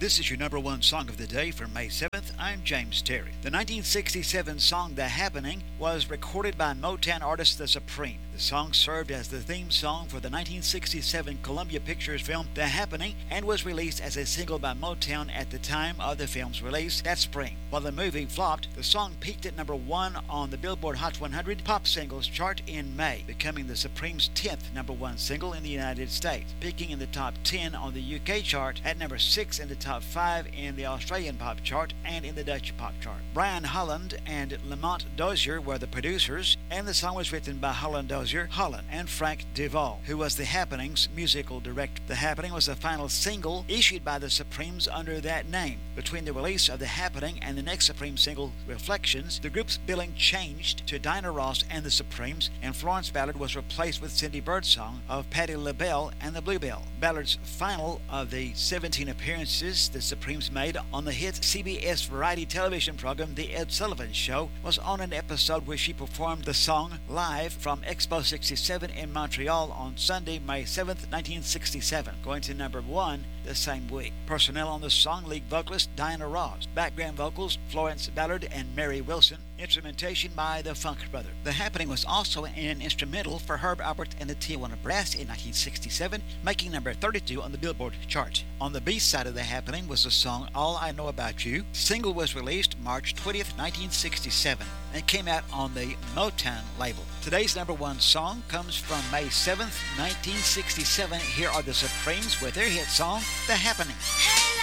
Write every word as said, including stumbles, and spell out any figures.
This is your number one song of the day for May seventh. I'm James Terry. The nineteen sixty-seven song The Happening was recorded by Motown artist The Supremes. The song served as the theme song for the nineteen sixty-seven Columbia Pictures film The Happening and was released as a single by Motown at the time of the film's release that spring. While the movie flopped, the song peaked at number one on the Billboard Hot one hundred Pop Singles chart in May, becoming the Supremes' tenth number one single in the United States, peaking in the top ten on the U K chart, at number six in the top five in the Australian pop chart and in the Dutch pop chart. Brian Holland and Lamont Dozier were the producers, and the song was written by Holland Dozier, Holland, and Frank Duvall, who was The Happening's musical director. The Happening was the final single issued by the Supremes under that name. Between the release of The Happening and the next Supreme single, Reflections, the group's billing changed to Diana Ross and the Supremes, and Florence Ballard was replaced with Cindy Birdsong of Patti LaBelle and the Bluebell. Ballard's final of the seventeen appearances the Supremes made on the hit C B S variety television program The Ed Sullivan Show was on an episode where she performed the song live from Expo sixty-seven in Montreal on Sunday, May seventh, nineteen sixty-seven, going to number one the same week. Personnel on the song: lead vocalist Diana Ross, background vocals Florence Ballard and Mary Wilson, instrumentation by the Funk Brothers. The Happening was also an instrumental for Herb Alpert and the Tijuana Brass in nineteen sixty-seven, making number thirty-two on the Billboard chart. On the B side of The Happening was the song All I Know About You. The single was released March twentieth, nineteen sixty-seven, and came out on the Motown label. Today's number one song comes from May seventh, nineteen sixty-seven. Here are the Supremes with their hit song, The Happening. Hey,